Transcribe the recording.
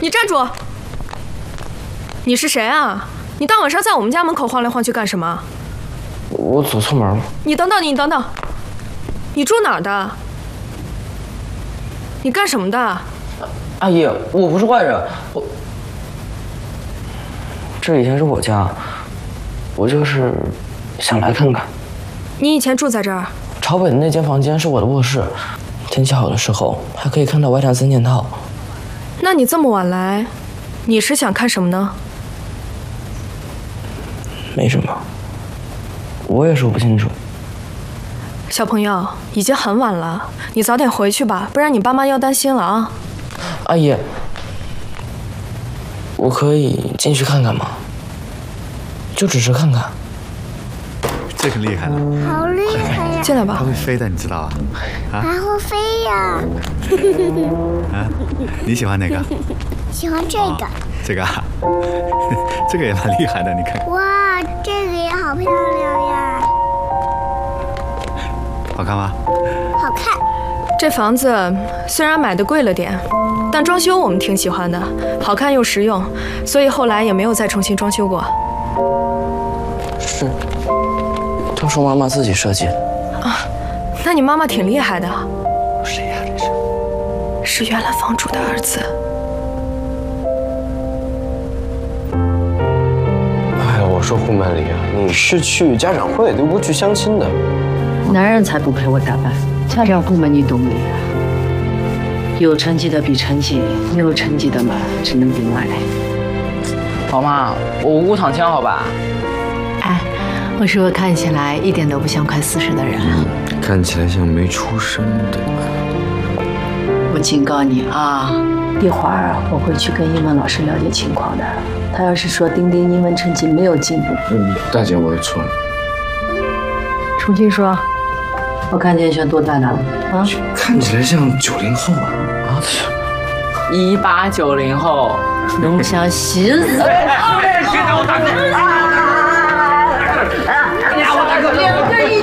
你站住！你是谁啊？你大晚上在我们家门口晃来晃去干什么？ 我走错门了。 你等等，你等等，你住哪儿的？你干什么的？ 阿姨，我不是坏人，这以前是我家，我就是想来看看。 你以前住在这儿？ 朝北的那间房间是我的卧室，天气好的时候还可以看到外滩3件套。 那你这么晚来，你是想看什么呢？ 没什么，我也说不清楚。 小朋友，已经很晚了，你早点回去吧，不然你爸妈要担心了啊。 阿姨，我可以进去看看吗？就只是看看。 这个厉害了， 好厉害呀！ 进来吧。 它会飞的，你知道啊？ 还会飞呀！ 啊，你喜欢哪个？ 喜欢这个。 这个啊，这个也蛮厉害的，你看。 哇，这个也好漂亮呀！ 好看吗？ 好看。 这房子虽然买的贵了点，但装修我们挺喜欢的，好看又实用，所以后来也没有再重新装修过。 是，都是妈妈自己设计的。 啊，那你妈妈挺厉害的。 谁呀？这是原来房主的儿子。 哎，我说胡曼丽啊，你是去家长会，又不是去相亲的。 男人才不陪我打扮，家长会嘛，你懂的呀。有成绩的比成绩，没有成绩的嘛，只能比外。 老妈，我无辜躺枪好吧？ 哎，我是个看起来一点都不像快40的人。 看起来像没出生的。 我警告你啊，一会儿我会去跟英文老师了解情况的。他要是说丁丁英文成绩没有进步， 大姐，我的错了。 重新说。我看见像多大的啊？ 看起来像90后啊 ！1890后， 龙翔喜死！ 我大哥！2个一